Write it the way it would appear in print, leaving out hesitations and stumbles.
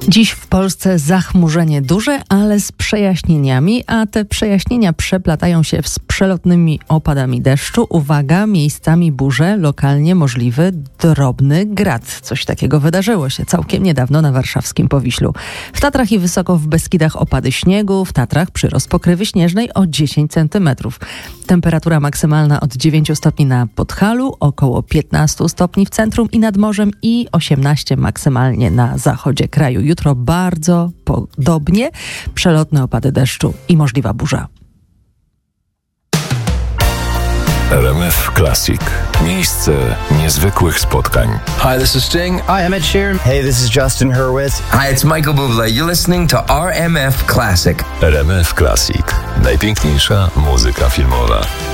Dziś w Polsce zachmurzenie duże, ale z przejaśnieniami, a te przejaśnienia przeplatają się z przelotnymi opadami deszczu. Uwaga, miejscami burze, lokalnie możliwy drobny grad. Coś takiego wydarzyło się całkiem niedawno na warszawskim Powiślu. W Tatrach i wysoko w Beskidach opady śniegu, w Tatrach przyrost pokrywy śnieżnej o 10 cm. Temperatura maksymalna od 9 stopni na Podhalu, około 15 stopni w centrum i nad morzem i 18 maksymalnie na zachodzie kraju. Jutro bardzo podobnie, przelotne opady deszczu i możliwa burza. RMF Classic. Miejsce niezwykłych spotkań. Hi, this is Sting. Hi, I'm Ed Sheeran. Hey, this is Justin Hurwitz. Hi, it's Michael Bublé. You're listening to RMF Classic. RMF Classic. Najpiękniejsza muzyka filmowa.